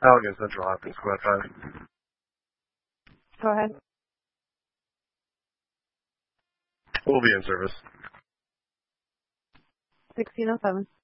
Allegan Central Hopkins, Squad 5. Go ahead. We'll be in service. 1607.